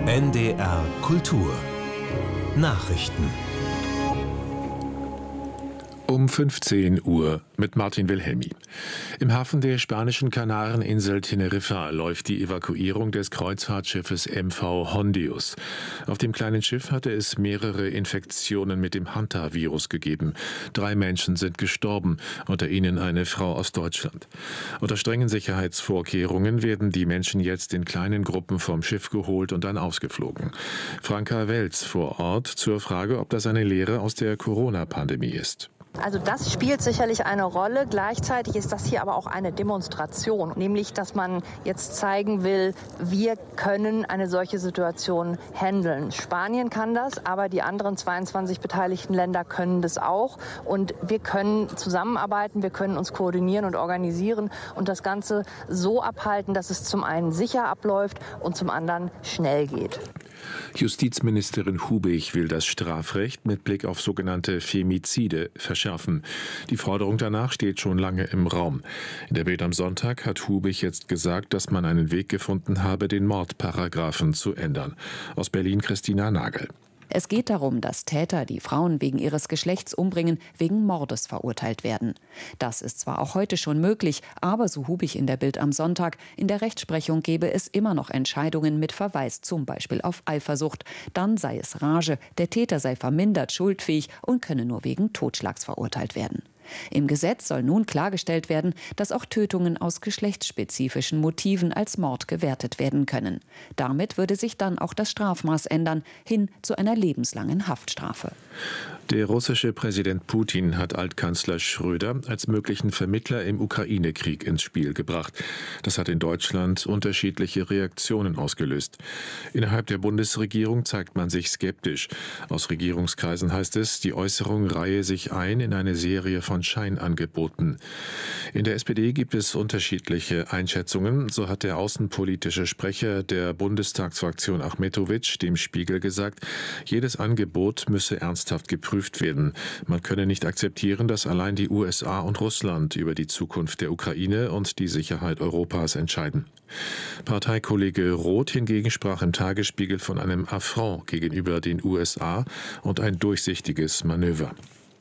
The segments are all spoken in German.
NDR Kultur Nachrichten um 15 Uhr mit Martin Wilhelmi. Im Hafen der spanischen Kanareninsel Teneriffa läuft die Evakuierung des Kreuzfahrtschiffes MV Hondius. Auf dem kleinen Schiff hatte es mehrere Infektionen mit dem Hanta-Virus gegeben. 3 Menschen sind gestorben, unter ihnen eine Frau aus Deutschland. Unter strengen Sicherheitsvorkehrungen werden die Menschen jetzt in kleinen Gruppen vom Schiff geholt und dann ausgeflogen. Franka Welz vor Ort zur Frage, ob das eine Lehre aus der Corona-Pandemie ist. Also das spielt sicherlich eine Rolle. Gleichzeitig ist das hier aber auch eine Demonstration, nämlich dass man jetzt zeigen will, wir können eine solche Situation handeln. Spanien kann das, aber die anderen 22 beteiligten Länder können das auch. Und wir können zusammenarbeiten, wir können uns koordinieren und organisieren und das Ganze so abhalten, dass es zum einen sicher abläuft und zum anderen schnell geht. Justizministerin Hubig will das Strafrecht mit Blick auf sogenannte Femizide verschärfen. Die Forderung danach steht schon lange im Raum. In der Bild am Sonntag hat Hubig jetzt gesagt, dass man einen Weg gefunden habe, den Mordparagraphen zu ändern. Aus Berlin Christina Nagel. Es geht darum, dass Täter, die Frauen wegen ihres Geschlechts umbringen, wegen Mordes verurteilt werden. Das ist zwar auch heute schon möglich, aber so Hubig in der Bild am Sonntag, in der Rechtsprechung gebe es immer noch Entscheidungen mit Verweis zum Beispiel auf Eifersucht. Dann sei es Rage, der Täter sei vermindert schuldfähig und könne nur wegen Totschlags verurteilt werden. Im Gesetz soll nun klargestellt werden, dass auch Tötungen aus geschlechtsspezifischen Motiven als Mord gewertet werden können. Damit würde sich dann auch das Strafmaß ändern, hin zu einer lebenslangen Haftstrafe. Der russische Präsident Putin hat Altkanzler Schröder als möglichen Vermittler im Ukraine-Krieg ins Spiel gebracht. Das hat in Deutschland unterschiedliche Reaktionen ausgelöst. Innerhalb der Bundesregierung zeigt man sich skeptisch. Aus Regierungskreisen heißt es, die Äußerung reihe sich ein in eine Serie von Scheinangeboten. In der SPD gibt es unterschiedliche Einschätzungen. So hat der außenpolitische Sprecher der Bundestagsfraktion Achmetowitsch dem Spiegel gesagt, jedes Angebot müsse ernsthaft geprüft werden. Man könne nicht akzeptieren, dass allein die USA und Russland über die Zukunft der Ukraine und die Sicherheit Europas entscheiden. Parteikollege Roth hingegen sprach im Tagesspiegel von einem Affront gegenüber den USA und ein durchsichtiges Manöver.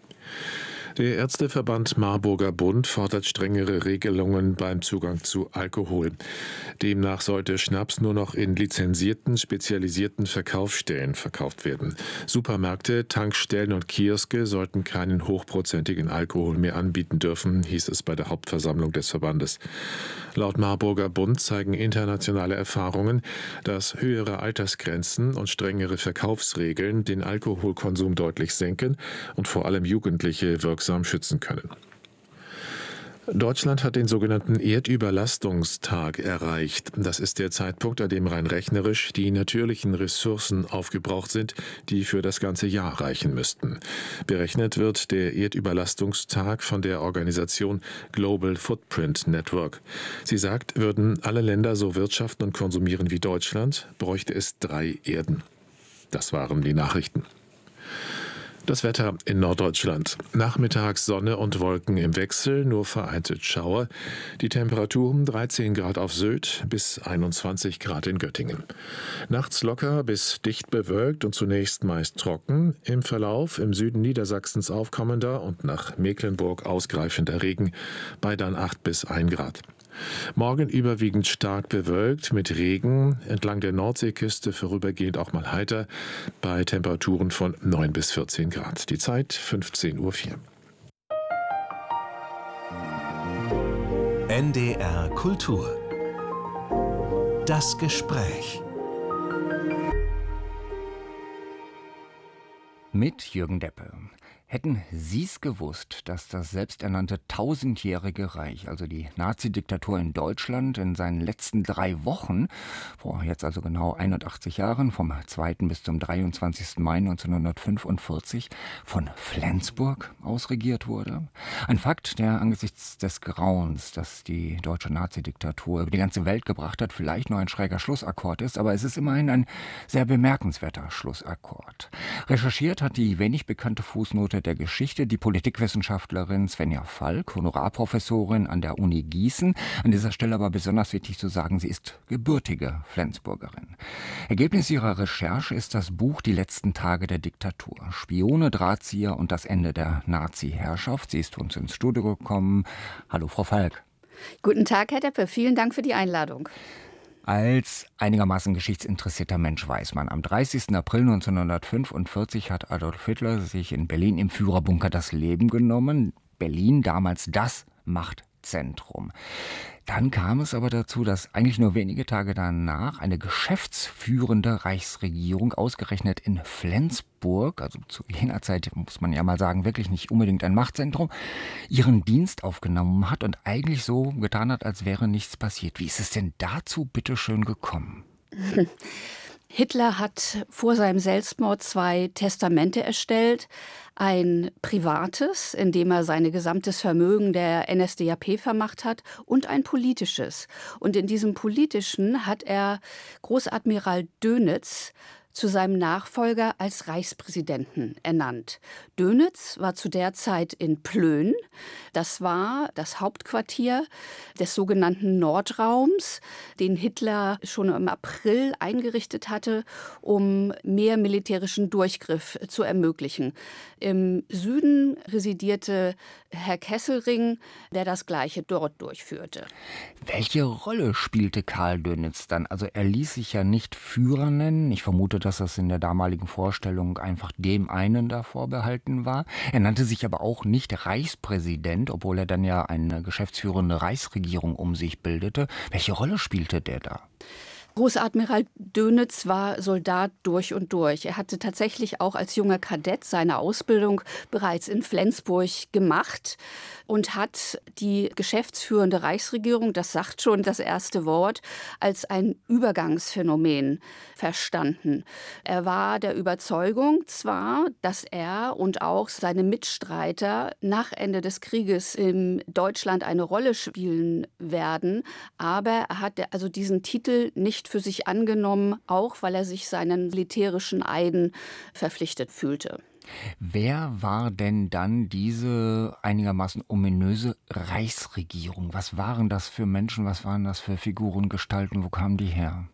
Der Ärzteverband Marburger Bund fordert strengere Regelungen beim Zugang zu Alkohol. Demnach sollte Schnaps nur noch in lizenzierten, spezialisierten Verkaufsstellen verkauft werden. Supermärkte, Tankstellen und Kioske sollten keinen hochprozentigen Alkohol mehr anbieten dürfen, hieß es bei der Hauptversammlung des Verbandes. Laut Marburger Bund zeigen internationale Erfahrungen, dass höhere Altersgrenzen und strengere Verkaufsregeln den Alkoholkonsum deutlich senken und vor allem Jugendliche wirksam schützen können. Deutschland hat den sogenannten Erdüberlastungstag erreicht. Das ist der Zeitpunkt, an dem rein rechnerisch die natürlichen Ressourcen aufgebraucht sind, die für das ganze Jahr reichen müssten. Berechnet wird der Erdüberlastungstag von der Organisation Global Footprint Network. Sie sagt, würden alle Länder so wirtschaften und konsumieren wie Deutschland, bräuchte es 3 Erden. Das waren die Nachrichten. Das Wetter in Norddeutschland. Nachmittags Sonne und Wolken im Wechsel, nur vereinzelt Schauer. Die Temperaturen 13 Grad auf Sylt bis 21 Grad in Göttingen. Nachts locker bis dicht bewölkt und zunächst meist trocken. Im Verlauf im Süden Niedersachsens aufkommender und nach Mecklenburg ausgreifender Regen bei dann 8 bis 1 Grad. Morgen überwiegend stark bewölkt mit Regen, entlang der Nordseeküste vorübergehend auch mal heiter, bei Temperaturen von 9 bis 14 Grad. Die Zeit 15:04 Uhr. NDR Kultur Das Gespräch mit Jürgen Deppe. Hätten Sie es gewusst, dass das selbsternannte tausendjährige Reich, also die Nazidiktatur in Deutschland, in seinen letzten 3 Wochen, vor jetzt also genau 81 Jahren, vom 2. bis zum 23. Mai 1945, von Flensburg aus regiert wurde? Ein Fakt, der angesichts des Grauens, das die deutsche Nazidiktatur über die ganze Welt gebracht hat, vielleicht nur ein schräger Schlussakkord ist, aber es ist immerhin ein sehr bemerkenswerter Schlussakkord. Recherchiert hat die wenig bekannte Fußnote Mutter der Geschichte, die Politikwissenschaftlerin Svenja Falk, Honorarprofessorin an der Uni Gießen. An dieser Stelle aber besonders wichtig zu sagen, sie ist gebürtige Flensburgerin. Ergebnis ihrer Recherche ist das Buch Die letzten Tage der Diktatur. Spione, Drahtzieher und das Ende der Nazi-Herrschaft. Sie ist zu uns ins Studio gekommen. Hallo, Frau Falk. Guten Tag, Herr Deppe. Vielen Dank für die Einladung. Als einigermaßen geschichtsinteressierter Mensch weiß man, am 30. April 1945 hat Adolf Hitler sich in Berlin im Führerbunker das Leben genommen. Berlin, damals das Machtzentrum. Dann kam es aber dazu, dass eigentlich nur wenige Tage danach eine geschäftsführende Reichsregierung, ausgerechnet in Flensburg, also zu jener Zeit, muss man ja mal sagen, wirklich nicht unbedingt ein Machtzentrum, ihren Dienst aufgenommen hat und eigentlich so getan hat, als wäre nichts passiert. Wie ist es denn dazu bitteschön gekommen? Hitler hat vor seinem Selbstmord 2 Testamente erstellt. Ein privates, in dem er sein gesamtes Vermögen der NSDAP vermacht hat, und ein politisches. Und in diesem politischen hat er Großadmiral Dönitz zu seinem Nachfolger als Reichspräsidenten ernannt. Dönitz war zu der Zeit in Plön. Das war das Hauptquartier des sogenannten Nordraums, den Hitler schon im April eingerichtet hatte, um mehr militärischen Durchgriff zu ermöglichen. Im Süden residierte Herr Kesselring, der das Gleiche dort durchführte. Welche Rolle spielte Karl Dönitz dann? Also er ließ sich ja nicht Führer nennen. Ich vermute, dass das in der damaligen Vorstellung einfach dem einen da vorbehalten war. Er nannte sich aber auch nicht Reichspräsident, obwohl er dann ja eine geschäftsführende Reichsregierung um sich bildete. Welche Rolle spielte der da? Großadmiral Dönitz war Soldat durch und durch. Er hatte tatsächlich auch als junger Kadett seine Ausbildung bereits in Flensburg gemacht und hat die geschäftsführende Reichsregierung, das sagt schon das erste Wort, als ein Übergangsphänomen verstanden. Er war der Überzeugung zwar, dass er und auch seine Mitstreiter nach Ende des Krieges in Deutschland eine Rolle spielen werden, aber er hat also diesen Titel nicht für sich angenommen, auch weil er sich seinen militärischen Eiden verpflichtet fühlte. Wer war denn dann diese einigermaßen ominöse Reichsregierung? Was waren das für Menschen, was waren das für Figuren, Gestalten, wo kamen die her?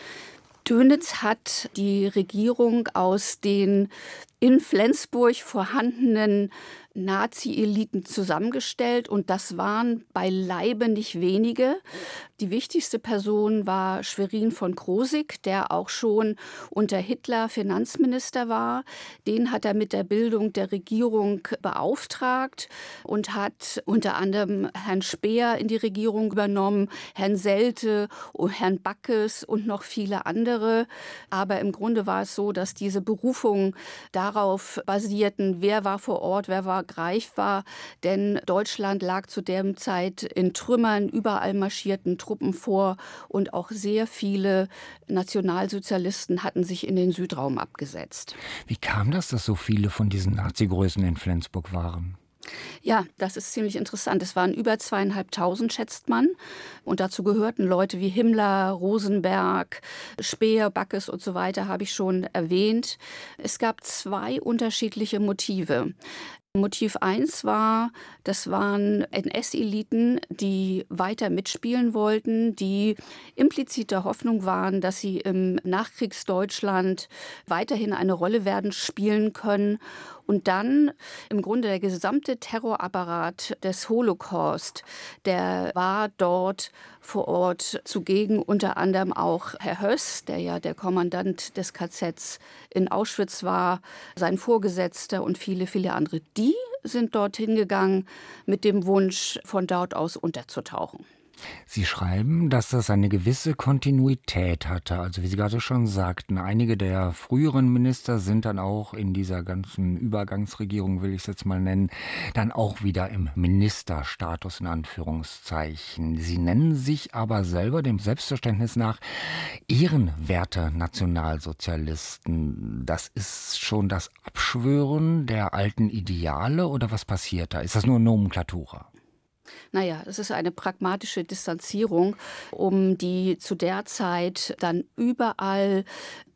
Dönitz hat die Regierung aus den in Flensburg vorhandenen Nazi-Eliten zusammengestellt und das waren beileibe nicht wenige. Die wichtigste Person war Schwerin von Krosigk, der auch schon unter Hitler Finanzminister war. Den hat er mit der Bildung der Regierung beauftragt und hat unter anderem Herrn Speer in die Regierung übernommen, Herrn Selte, Herrn Backes und noch viele andere. Aber im Grunde war es so, dass diese Berufungen darauf basierten, wer war vor Ort, wer war greifbar, denn Deutschland lag zu der Zeit in Trümmern, überall marschierten Truppen vor und auch sehr viele Nationalsozialisten hatten sich in den Südraum abgesetzt. Wie kam das, dass so viele von diesen Nazi-Größen in Flensburg waren? Ja, das ist ziemlich interessant. Es waren über 2.500, schätzt man. Und dazu gehörten Leute wie Himmler, Rosenberg, Speer, Backes und so weiter, habe ich schon erwähnt. Es gab 2 unterschiedliche Motive. Motiv 1 war, das waren NS-Eliten, die weiter mitspielen wollten, die implizit der Hoffnung waren, dass sie im Nachkriegsdeutschland weiterhin eine Rolle werden spielen können. Und dann im Grunde der gesamte Terrorapparat des Holocaust, der war dort vor Ort zugegen, unter anderem auch Herr Höss, der ja der Kommandant des KZs in Auschwitz war, sein Vorgesetzter und viele, viele andere. Die sind dorthin gegangen mit dem Wunsch, von dort aus unterzutauchen. Sie schreiben, dass das eine gewisse Kontinuität hatte. Also wie Sie gerade schon sagten, einige der früheren Minister sind dann auch in dieser ganzen Übergangsregierung, will ich es jetzt mal nennen, dann auch wieder im Ministerstatus in Anführungszeichen. Sie nennen sich aber selber dem Selbstverständnis nach ehrenwerte Nationalsozialisten. Das ist schon das Abschwören der alten Ideale oder was passiert da? Ist das nur Nomenklatura? Naja, es ist eine pragmatische Distanzierung, um die zu der Zeit dann überall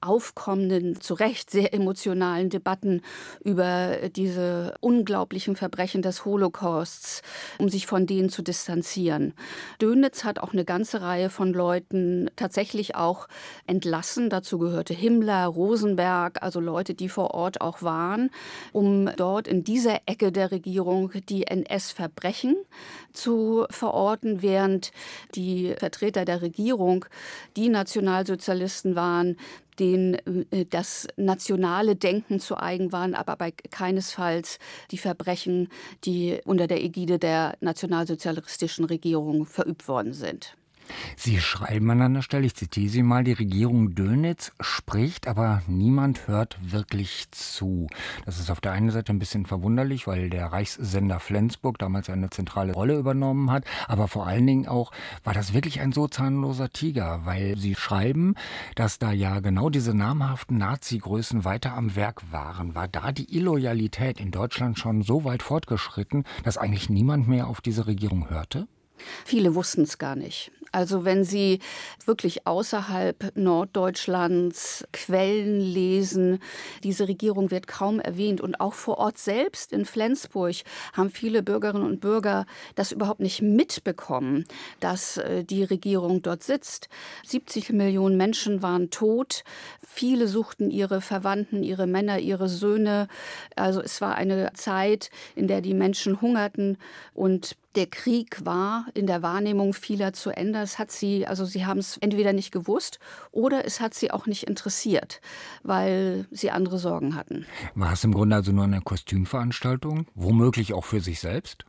aufkommenden, zu Recht sehr emotionalen Debatten über diese unglaublichen Verbrechen des Holocausts, um sich von denen zu distanzieren. Dönitz hat auch eine ganze Reihe von Leuten tatsächlich auch entlassen. Dazu gehörte Himmler, Rosenberg, also Leute, die vor Ort auch waren, um dort in dieser Ecke der Regierung die NS-Verbrechen zu verorten, während die Vertreter der Regierung, die Nationalsozialisten waren, denen das nationale Denken zu eigen waren, aber bei keinesfalls die Verbrechen, die unter der Ägide der nationalsozialistischen Regierung verübt worden sind. Sie schreiben an einer Stelle, ich zitiere Sie mal, die Regierung Dönitz spricht, aber niemand hört wirklich zu. Das ist auf der einen Seite ein bisschen verwunderlich, weil der Reichssender Flensburg damals eine zentrale Rolle übernommen hat, aber vor allen Dingen auch, war das wirklich ein so zahnloser Tiger, weil Sie schreiben, dass da ja genau diese namhaften Nazi-Größen weiter am Werk waren. War da die Illoyalität in Deutschland schon so weit fortgeschritten, dass eigentlich niemand mehr auf diese Regierung hörte? Viele wussten es gar nicht. Also wenn Sie wirklich außerhalb Norddeutschlands Quellen lesen, diese Regierung wird kaum erwähnt. Und auch vor Ort selbst in Flensburg haben viele Bürgerinnen und Bürger das überhaupt nicht mitbekommen, dass die Regierung dort sitzt. 70 Millionen Menschen waren tot. Viele suchten ihre Verwandten, ihre Männer, ihre Söhne. Also es war eine Zeit, in der die Menschen hungerten und der Krieg war in der Wahrnehmung vieler zu Ende. Sie haben es entweder nicht gewusst oder es hat sie auch nicht interessiert, weil sie andere Sorgen hatten. War es im Grunde also nur eine Kostümveranstaltung, womöglich auch für sich selbst?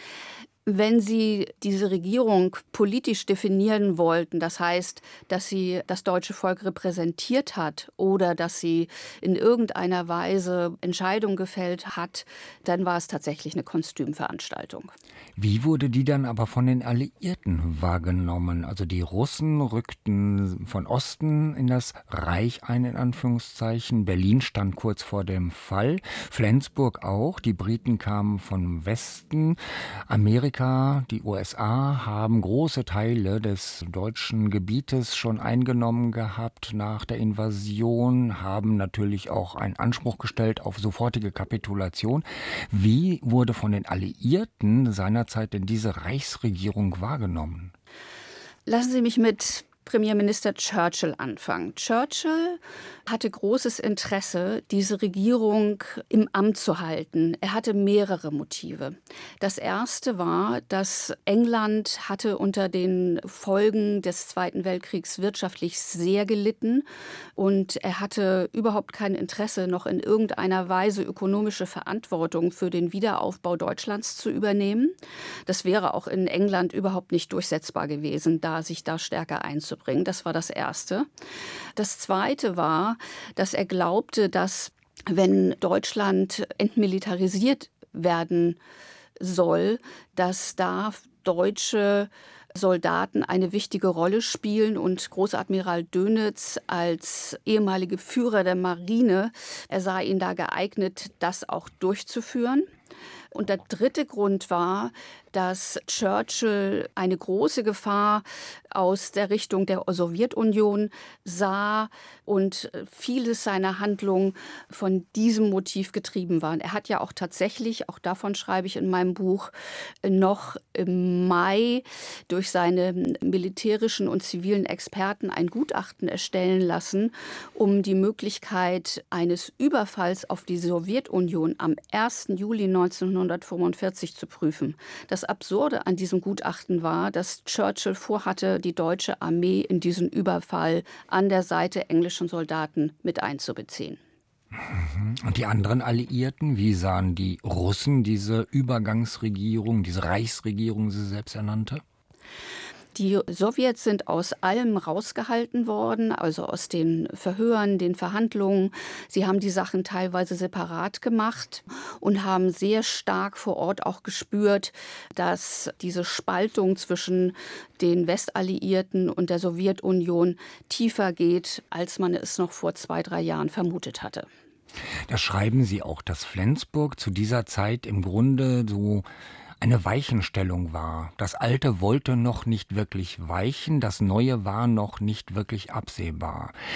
Wenn Sie diese Regierung politisch definieren wollten, das heißt, dass sie das deutsche Volk repräsentiert hat oder dass sie in irgendeiner Weise Entscheidungen gefällt hat, dann war es tatsächlich eine Kostümveranstaltung. Wie wurde die dann aber von den Alliierten wahrgenommen? Also die Russen rückten von Osten in das Reich ein, in Anführungszeichen. Berlin stand kurz vor dem Fall, Flensburg auch. Die Briten kamen von Westen. Amerika, die USA haben große Teile des deutschen Gebietes schon eingenommen gehabt nach der Invasion, haben natürlich auch einen Anspruch gestellt auf sofortige Kapitulation. Wie wurde von den Alliierten seinerzeit denn diese Reichsregierung wahrgenommen? Lassen Sie mich mit Premierminister Churchill anfangen. Churchill hatte großes Interesse, diese Regierung im Amt zu halten. Er hatte mehrere Motive. Das erste war, dass England hatte unter den Folgen des Zweiten Weltkriegs wirtschaftlich sehr gelitten und er hatte überhaupt kein Interesse, noch in irgendeiner Weise ökonomische Verantwortung für den Wiederaufbau Deutschlands zu übernehmen. Das wäre auch in England überhaupt nicht durchsetzbar gewesen, sich da stärker einzubringen. Das war das Erste. Das Zweite war, dass er glaubte, dass wenn Deutschland entmilitarisiert werden soll, dass da deutsche Soldaten eine wichtige Rolle spielen und Großadmiral Dönitz als ehemalige Führer der Marine, er sah ihn da geeignet, das auch durchzuführen. Und der dritte Grund war, dass Churchill eine große Gefahr aus der Richtung der Sowjetunion sah und vieles seiner Handlungen von diesem Motiv getrieben waren. Er hat ja auch tatsächlich, auch davon schreibe ich in meinem Buch, noch im Mai durch seine militärischen und zivilen Experten ein Gutachten erstellen lassen, um die Möglichkeit eines Überfalls auf die Sowjetunion am 1. Juli 1945 zu prüfen. Das Absurde an diesem Gutachten war, dass Churchill vorhatte, die deutsche Armee in diesen Überfall an der Seite englischen Soldaten mit einzubeziehen. Und die anderen Alliierten, wie sahen die Russen diese Übergangsregierung, diese Reichsregierung, sie selbst ernannte? Die Sowjets sind aus allem rausgehalten worden, also aus den Verhören, den Verhandlungen. Sie haben die Sachen teilweise separat gemacht und haben sehr stark vor Ort auch gespürt, dass diese Spaltung zwischen den Westalliierten und der Sowjetunion tiefer geht, als man es noch vor 2-3 Jahren vermutet hatte. Da schreiben Sie auch, dass Flensburg zu dieser Zeit im Grunde so eine Weichenstellung war. Das Alte wollte noch nicht wirklich weichen, das Neue war noch nicht wirklich absehbar.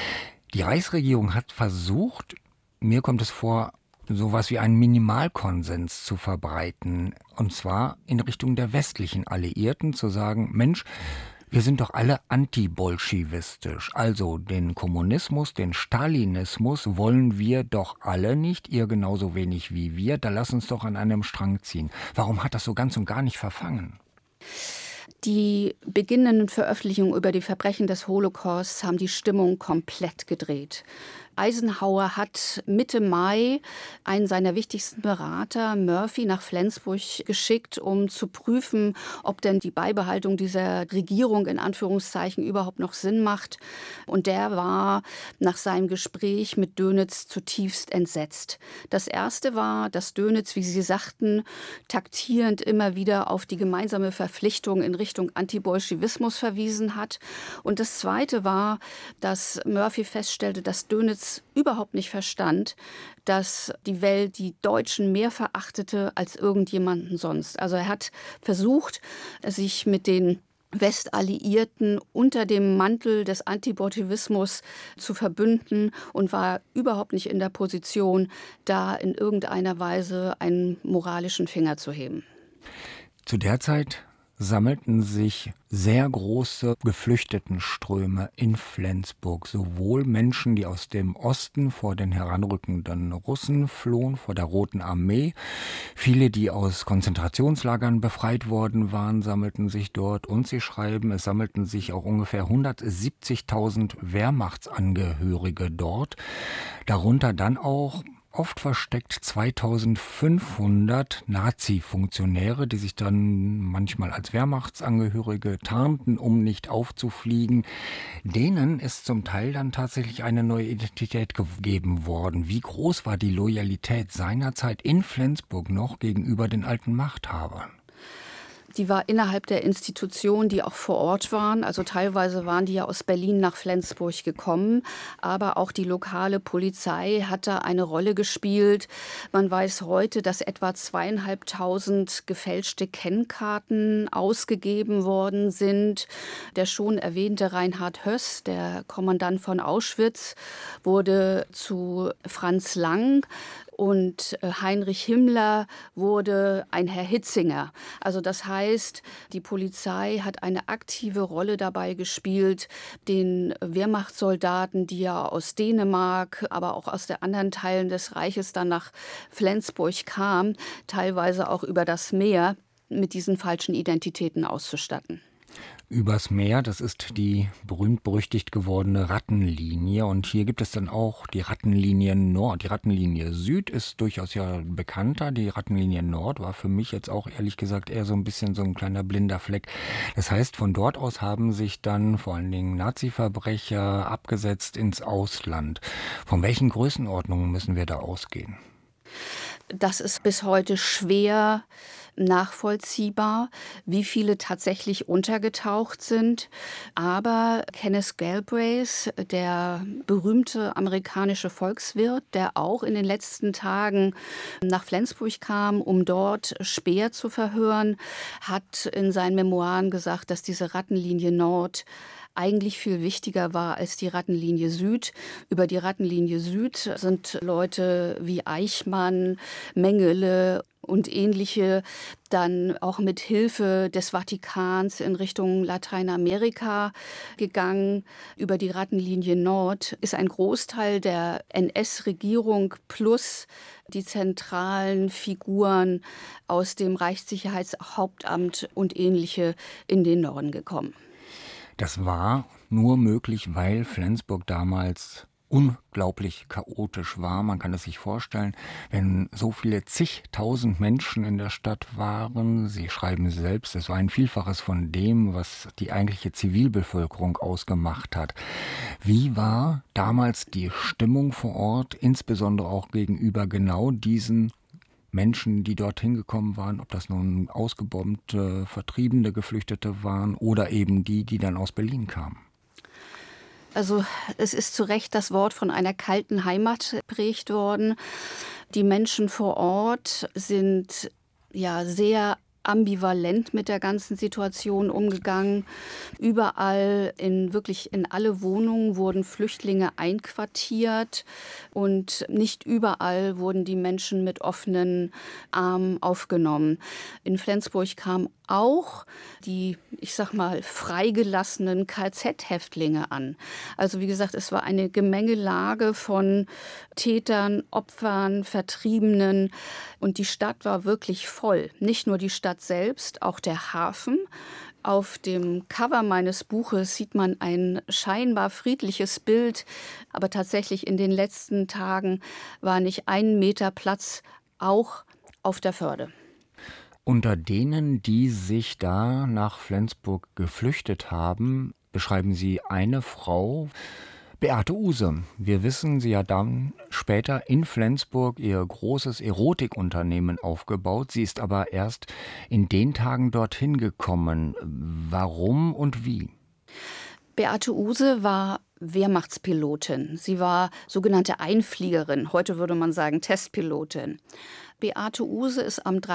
Die Reichsregierung hat versucht, mir kommt es vor, sowas wie einen Minimalkonsens zu verbreiten. Und zwar in Richtung der westlichen Alliierten, zu sagen, Mensch, wir sind doch alle antibolschewistisch. Also den Kommunismus, den Stalinismus wollen wir doch alle nicht, ihr genauso wenig wie wir. Da lass uns doch an einem Strang ziehen. Warum hat das so ganz und gar nicht verfangen? Die beginnenden Veröffentlichungen über die Verbrechen des Holocausts haben die Stimmung komplett gedreht. Eisenhower hat Mitte Mai einen seiner wichtigsten Berater, Murphy, nach Flensburg geschickt, um zu prüfen, ob denn die Beibehaltung dieser Regierung in Anführungszeichen überhaupt noch Sinn macht. Und der war nach seinem Gespräch mit Dönitz zutiefst entsetzt. Das Erste war, dass Dönitz, wie Sie sagten, taktierend immer wieder auf die gemeinsame Verpflichtung in Richtung Antibolschewismus verwiesen hat. Und das Zweite war, dass Murphy feststellte, dass Dönitz überhaupt nicht verstand, dass die Welt die Deutschen mehr verachtete als irgendjemanden sonst. Also er hat versucht, sich mit den Westalliierten unter dem Mantel des Antibolschewismus zu verbünden und war überhaupt nicht in der Position, da in irgendeiner Weise einen moralischen Finger zu heben. Zu der Zeit sammelten sich sehr große Geflüchtetenströme in Flensburg. Sowohl Menschen, die aus dem Osten vor den heranrückenden Russen flohen, vor der Roten Armee. Viele, die aus Konzentrationslagern befreit worden waren, sammelten sich dort. Und sie schreiben, es sammelten sich auch ungefähr 170.000 Wehrmachtsangehörige dort. Darunter dann auch oft versteckt 2500 Nazi-Funktionäre, die sich dann manchmal als Wehrmachtsangehörige tarnten, um nicht aufzufliegen. Denen ist zum Teil dann tatsächlich eine neue Identität gegeben worden. Wie groß war die Loyalität seinerzeit in Flensburg noch gegenüber den alten Machthabern? Die war innerhalb der Institutionen, die auch vor Ort waren. Also teilweise waren die ja aus Berlin nach Flensburg gekommen. Aber auch die lokale Polizei hat da eine Rolle gespielt. Man weiß heute, dass etwa 2.500 gefälschte Kennkarten ausgegeben worden sind. Der schon erwähnte Reinhard Höss, der Kommandant von Auschwitz, wurde zu Franz Lang. Und Heinrich Himmler wurde ein Herr Hitzinger. Also das heißt, die Polizei hat eine aktive Rolle dabei gespielt, den Wehrmachtssoldaten, die ja aus Dänemark, aber auch aus den anderen Teilen des Reiches dann nach Flensburg kamen, teilweise auch über das Meer mit diesen falschen Identitäten auszustatten. Übers Meer, das ist die berühmt-berüchtigt gewordene Rattenlinie. Und hier gibt es dann auch die Rattenlinie Nord. Die Rattenlinie Süd ist durchaus ja bekannter. Die Rattenlinie Nord war für mich jetzt auch ehrlich gesagt eher so ein bisschen so ein kleiner blinder Fleck. Das heißt, von dort aus haben sich dann vor allen Dingen Nazi-Verbrecher abgesetzt ins Ausland. Von welchen Größenordnungen müssen wir da ausgehen? Das ist bis heute schwer nachvollziehbar, wie viele tatsächlich untergetaucht sind. Aber Kenneth Galbraith, der berühmte amerikanische Volkswirt, der auch in den letzten Tagen nach Flensburg kam, um dort Speer zu verhören, hat in seinen Memoiren gesagt, dass diese Rattenlinie Nord eigentlich viel wichtiger war als die Rattenlinie Süd. Über die Rattenlinie Süd sind Leute wie Eichmann, Mengele und ähnliche dann auch mit Hilfe des Vatikans in Richtung Lateinamerika gegangen. Über die Rattenlinie Nord ist ein Großteil der NS-Regierung plus die zentralen Figuren aus dem Reichssicherheitshauptamt und ähnliche in den Norden gekommen. Das war nur möglich, weil Flensburg damals unglaublich chaotisch war. Man kann es sich vorstellen, wenn so viele zigtausend Menschen in der Stadt waren. Sie schreiben selbst, es war ein Vielfaches von dem, was die eigentliche Zivilbevölkerung ausgemacht hat. Wie war damals die Stimmung vor Ort, insbesondere auch gegenüber genau diesen Menschen, die dorthin gekommen waren, ob das nun ausgebombte, Vertriebene, Geflüchtete waren oder eben die dann aus Berlin kamen? Also es ist zu Recht das Wort von einer kalten Heimat geprägt worden. Die Menschen vor Ort sind ja sehr ambivalent mit der ganzen Situation umgegangen. Überall, wirklich in alle Wohnungen wurden Flüchtlinge einquartiert und nicht überall wurden die Menschen mit offenen Armen aufgenommen. In Flensburg kamen auch die, ich sag mal, freigelassenen KZ-Häftlinge an. Also wie gesagt, es war eine Gemengelage von Tätern, Opfern, Vertriebenen und die Stadt war wirklich voll. Nicht nur die Stadt selbst, auch der Hafen. Auf dem Cover meines Buches sieht man ein scheinbar friedliches Bild, aber tatsächlich in den letzten Tagen war nicht ein Meter Platz, auch auf der Förde. Unter denen, die sich da nach Flensburg geflüchtet haben, beschreiben Sie eine Frau, Beate Uhse. Wir wissen, sie hat dann später in Flensburg ihr großes Erotikunternehmen aufgebaut. Sie ist aber erst in den Tagen dorthin gekommen. Warum und wie? Beate Uhse war Wehrmachtspilotin. Sie war sogenannte Einfliegerin, heute würde man sagen Testpilotin. Beate Uhse ist am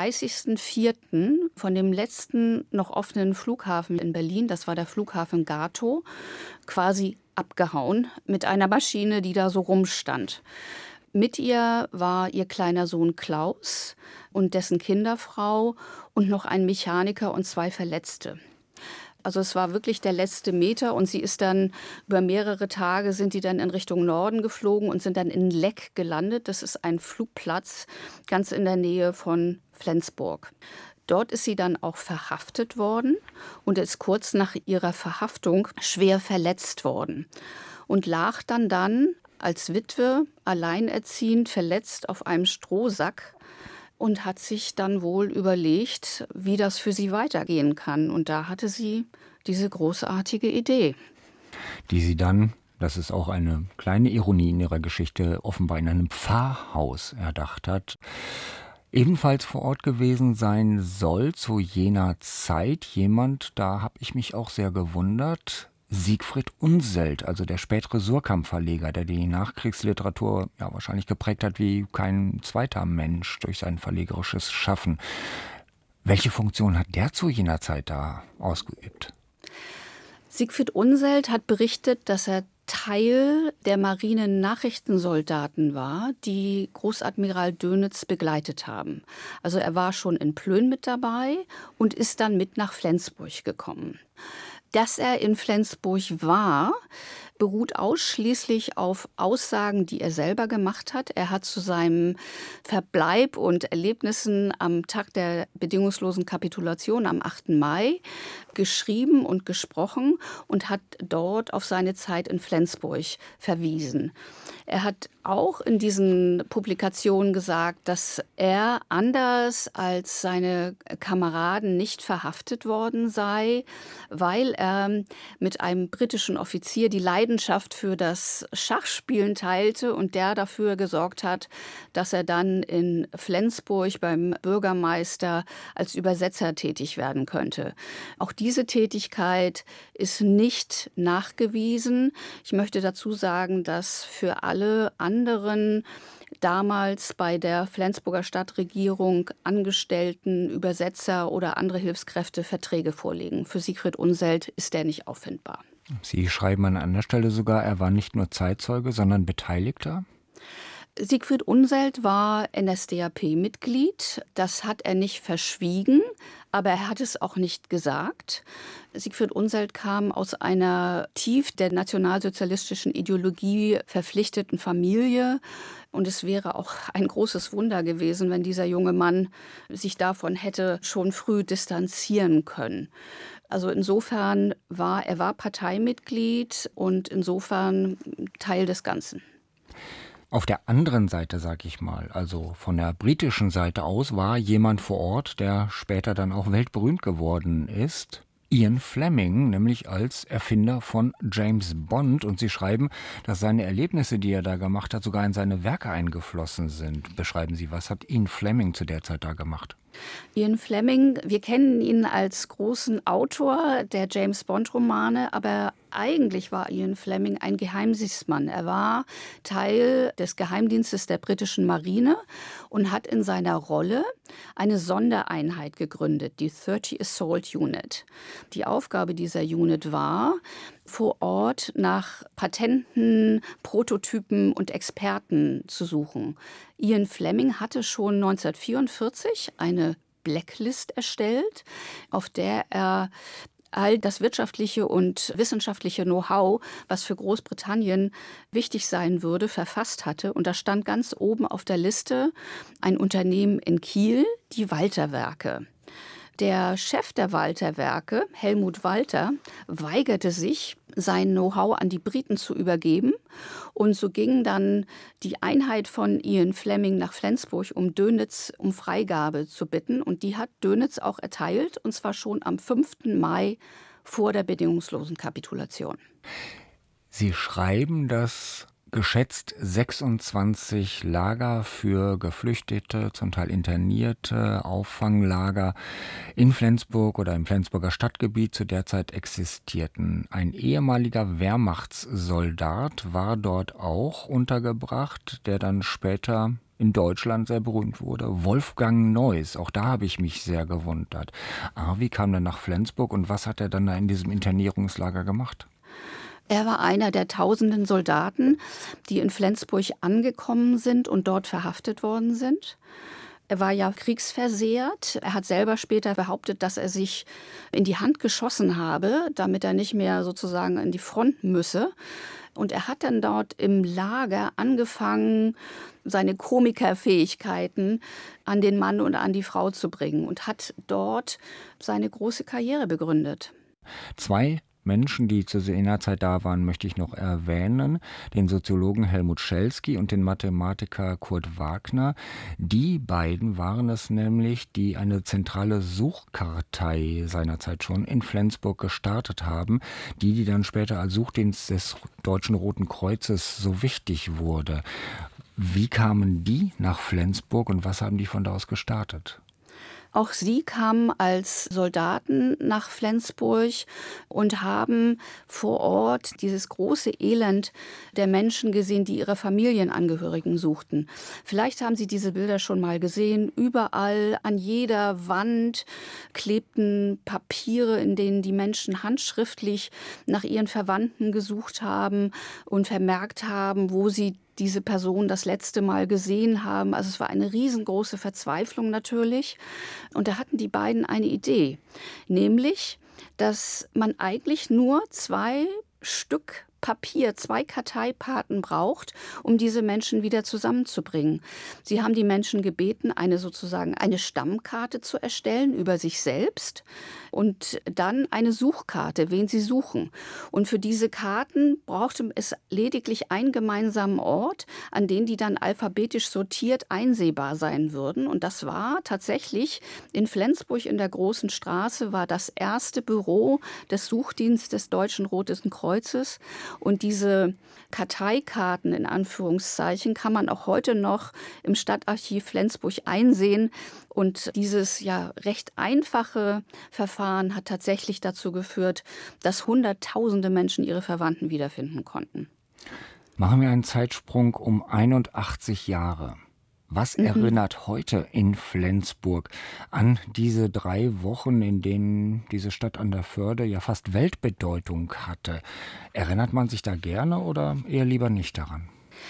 30.04. von dem letzten noch offenen Flughafen in Berlin, das war der Flughafen Gatow, quasi abgehauen mit einer Maschine, die da so rumstand. Mit ihr war ihr kleiner Sohn Klaus und dessen Kinderfrau und noch ein Mechaniker und 2 Verletzte. Also es war wirklich der letzte Meter und sie ist dann über mehrere Tage sind die dann in Richtung Norden geflogen und sind dann in Leck gelandet. Das ist ein Flugplatz ganz in der Nähe von Flensburg. Dort ist sie dann auch verhaftet worden und ist kurz nach ihrer Verhaftung schwer verletzt worden und lag dann als Witwe, alleinerziehend, verletzt auf einem Strohsack und hat sich dann wohl überlegt, wie das für sie weitergehen kann. Und da hatte sie diese großartige Idee. Die sie dann, das ist auch eine kleine Ironie in ihrer Geschichte, offenbar in einem Pfarrhaus erdacht hat. Ebenfalls vor Ort gewesen sein soll zu jener Zeit jemand, da habe ich mich auch sehr gewundert, Siegfried Unseld, also der spätere Suhrkamp-Verleger, der die Nachkriegsliteratur ja wahrscheinlich geprägt hat wie kein zweiter Mensch durch sein verlegerisches Schaffen. Welche Funktion hat der zu jener Zeit da ausgeübt? Siegfried Unseld hat berichtet, dass er Teil der Marinen-Nachrichtensoldaten war, die Großadmiral Dönitz begleitet haben. Also er war schon in Plön mit dabei und ist dann mit nach Flensburg gekommen. Dass er in Flensburg war, beruht ausschließlich auf Aussagen, die er selber gemacht hat. Er hat zu seinem Verbleib und Erlebnissen am Tag der bedingungslosen Kapitulation am 8. Mai geschrieben und gesprochen und hat dort auf seine Zeit in Flensburg verwiesen. Er hat auch in diesen Publikationen gesagt, dass er anders als seine Kameraden nicht verhaftet worden sei, weil er mit einem britischen Offizier die Leidenschaft für das Schachspielen teilte und der dafür gesorgt hat, dass er dann in Flensburg beim Bürgermeister als Übersetzer tätig werden könnte. Auch diese Tätigkeit ist nicht nachgewiesen. Ich möchte dazu sagen, dass für alle anderen damals bei der Flensburger Stadtregierung Angestellten, Übersetzer oder andere Hilfskräfte Verträge vorliegen. Für Siegfried Unseld ist der nicht auffindbar. Sie schreiben an anderer Stelle sogar, er war nicht nur Zeitzeuge, sondern Beteiligter. Siegfried Unseld war NSDAP-Mitglied. Das hat er nicht verschwiegen, aber er hat es auch nicht gesagt. Siegfried Unseld kam aus einer tief der nationalsozialistischen Ideologie verpflichteten Familie. Und es wäre auch ein großes Wunder gewesen, wenn dieser junge Mann sich davon hätte schon früh distanzieren können. Also insofern war er Parteimitglied und insofern Teil des Ganzen. Auf der anderen Seite, sag ich mal, also von der britischen Seite aus, war jemand vor Ort, der später dann auch weltberühmt geworden ist. Ian Fleming, nämlich als Erfinder von James Bond. Und Sie schreiben, dass seine Erlebnisse, die er da gemacht hat, sogar in seine Werke eingeflossen sind. Beschreiben Sie, was hat Ian Fleming zu der Zeit da gemacht? Ian Fleming, wir kennen ihn als großen Autor der James-Bond-Romane, aber eigentlich war Ian Fleming ein Geheimdienstmann. Er war Teil des Geheimdienstes der britischen Marine und hat in seiner Rolle eine Sondereinheit gegründet, die 30 Assault Unit. Die Aufgabe dieser Unit war, vor Ort nach Patenten, Prototypen und Experten zu suchen. Ian Fleming hatte schon 1944 eine Blacklist erstellt, auf der er all das wirtschaftliche und wissenschaftliche Know-how, was für Großbritannien wichtig sein würde, verfasst hatte. Und da stand ganz oben auf der Liste ein Unternehmen in Kiel, die Walter-Werke. Der Chef der Walter-Werke, Helmut Walter, weigerte sich, sein Know-how an die Briten zu übergeben. Und so ging dann die Einheit von Ian Fleming nach Flensburg, um Dönitz um Freigabe zu bitten. Und die hat Dönitz auch erteilt, und zwar schon am 5. Mai vor der bedingungslosen Kapitulation. Sie schreiben, dass geschätzt 26 Lager für Geflüchtete, zum Teil Internierte, Auffanglager in Flensburg oder im Flensburger Stadtgebiet zu der Zeit existierten. Ein ehemaliger Wehrmachtssoldat war dort auch untergebracht, der dann später in Deutschland sehr berühmt wurde. Wolfgang Neuss, auch da habe ich mich sehr gewundert. Wie kam er nach Flensburg und was hat er dann da in diesem Internierungslager gemacht? Er war einer der tausenden Soldaten, die in Flensburg angekommen sind und dort verhaftet worden sind. Er war ja kriegsversehrt. Er hat selber später behauptet, dass er sich in die Hand geschossen habe, damit er nicht mehr sozusagen in die Front müsse. Und er hat dann dort im Lager angefangen, seine Komikerfähigkeiten an den Mann und an die Frau zu bringen und hat dort seine große Karriere begründet. 2 Menschen, die zu jener Zeit da waren, möchte ich noch erwähnen. Den Soziologen Helmut Schelsky und den Mathematiker Kurt Wagner. Die beiden waren es nämlich, die eine zentrale Suchkartei seinerzeit schon in Flensburg gestartet haben, die dann später als Suchdienst des Deutschen Roten Kreuzes so wichtig wurde. Wie kamen die nach Flensburg und was haben die von da aus gestartet? Auch sie kamen als Soldaten nach Flensburg und haben vor Ort dieses große Elend der Menschen gesehen, die ihre Familienangehörigen suchten. Vielleicht haben Sie diese Bilder schon mal gesehen. Überall an jeder Wand klebten Papiere, in denen die Menschen handschriftlich nach ihren Verwandten gesucht haben und vermerkt haben, wo sie diese Person das letzte Mal gesehen haben. Also es war eine riesengroße Verzweiflung natürlich. Und da hatten die beiden eine Idee, nämlich, dass man eigentlich nur 2 Stück Papier, 2 Karteipaten braucht, um diese Menschen wieder zusammenzubringen. Sie haben die Menschen gebeten, eine Stammkarte zu erstellen über sich selbst und dann eine Suchkarte, wen sie suchen. Und für diese Karten brauchte es lediglich einen gemeinsamen Ort, an den die dann alphabetisch sortiert einsehbar sein würden. Und das war tatsächlich in Flensburg in der Großen Straße, war das erste Büro des Suchdienstes des Deutschen Roten Kreuzes. Und diese Karteikarten in Anführungszeichen kann man auch heute noch im Stadtarchiv Flensburg einsehen. Und dieses recht einfache Verfahren hat tatsächlich dazu geführt, dass Hunderttausende Menschen ihre Verwandten wiederfinden konnten. Machen wir einen Zeitsprung um 81 Jahre. Was erinnert heute in Flensburg an diese 3 Wochen, in denen diese Stadt an der Förde ja fast Weltbedeutung hatte? Erinnert man sich da gerne oder eher lieber nicht daran?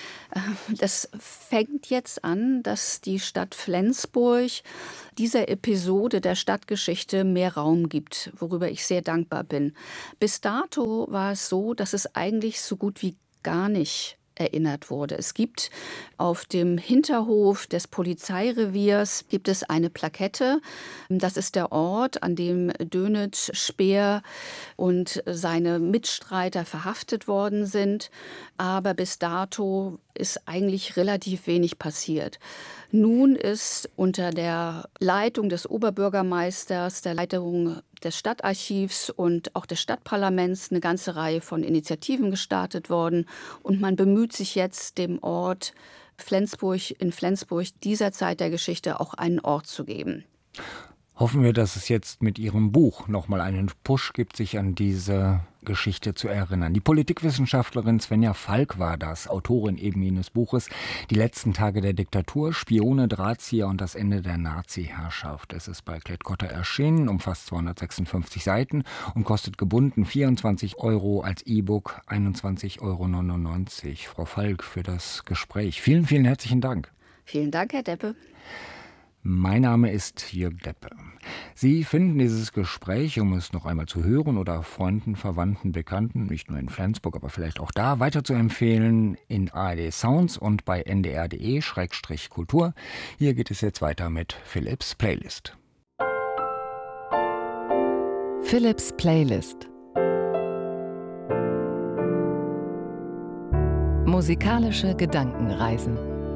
Das fängt jetzt an, dass die Stadt Flensburg dieser Episode der Stadtgeschichte mehr Raum gibt, worüber ich sehr dankbar bin. Bis dato war es so, dass es eigentlich so gut wie gar nicht erinnert wurde. Es gibt auf dem Hinterhof des Polizeireviers gibt es eine Plakette. Das ist der Ort, an dem Dönitz, Speer und seine Mitstreiter verhaftet worden sind. Aber bis dato ist eigentlich relativ wenig passiert. Nun ist unter der Leitung des Oberbürgermeisters, der Leitung des Stadtarchivs und auch des Stadtparlaments eine ganze Reihe von Initiativen gestartet worden. Und man bemüht sich jetzt, dem Ort Flensburg in Flensburg dieser Zeit der Geschichte auch einen Ort zu geben. Hoffen wir, dass es jetzt mit Ihrem Buch nochmal einen Push gibt, sich an diese Geschichte zu erinnern. Die Politikwissenschaftlerin Svenja Falk war das, Autorin eben jenes Buches Die letzten Tage der Diktatur, Spione, Drahtzieher und das Ende der Nazi-Herrschaft. Es ist bei Klett-Cotta erschienen, umfasst 256 Seiten und kostet gebunden 24 €, als E-Book 21,99 €. Frau Falk, für das Gespräch. Vielen, vielen herzlichen Dank. Vielen Dank, Herr Deppe. Mein Name ist Jörg Deppe. Sie finden dieses Gespräch, um es noch einmal zu hören oder Freunden, Verwandten, Bekannten, nicht nur in Flensburg, aber vielleicht auch da, weiter zu empfehlen, in ARD Sounds und bei ndr.de/kultur. Hier geht es jetzt weiter mit Philips Playlist. Philips Playlist. Musikalische Gedankenreisen.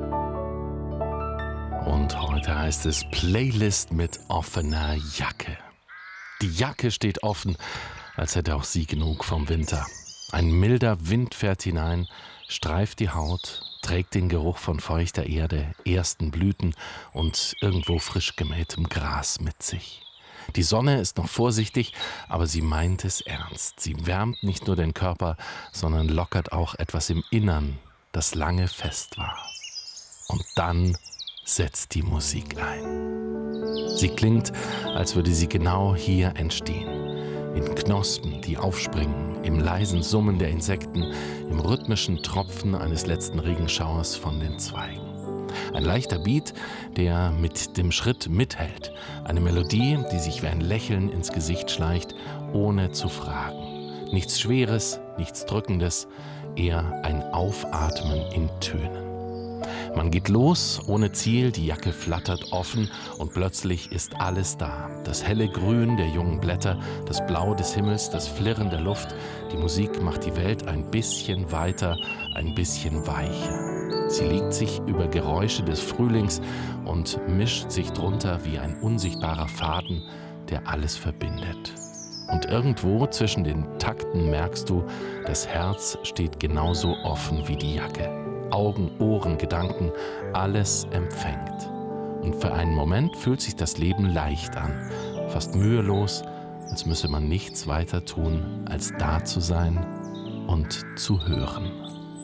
Und heute heißt es Playlist mit offener Jacke. Die Jacke steht offen, als hätte auch sie genug vom Winter. Ein milder Wind fährt hinein, streift die Haut, trägt den Geruch von feuchter Erde, ersten Blüten und irgendwo frisch gemähtem Gras mit sich. Die Sonne ist noch vorsichtig, aber sie meint es ernst. Sie wärmt nicht nur den Körper, sondern lockert auch etwas im Innern, das lange fest war. Und dann setzt die Musik ein. Sie klingt, als würde sie genau hier entstehen. In Knospen, die aufspringen, im leisen Summen der Insekten, im rhythmischen Tropfen eines letzten Regenschauers von den Zweigen. Ein leichter Beat, der mit dem Schritt mithält. Eine Melodie, die sich wie ein Lächeln ins Gesicht schleicht, ohne zu fragen. Nichts Schweres, nichts Drückendes, eher ein Aufatmen in Tönen. Man geht los, ohne Ziel, die Jacke flattert offen und plötzlich ist alles da. Das helle Grün der jungen Blätter, das Blau des Himmels, das Flirren der Luft. Die Musik macht die Welt ein bisschen weiter, ein bisschen weicher. Sie legt sich über Geräusche des Frühlings und mischt sich drunter wie ein unsichtbarer Faden, der alles verbindet. Und irgendwo zwischen den Takten merkst du, das Herz steht genauso offen wie die Jacke. Augen, Ohren, Gedanken, alles empfängt. Und für einen Moment fühlt sich das Leben leicht an, fast mühelos, als müsse man nichts weiter tun, als da zu sein und zu hören.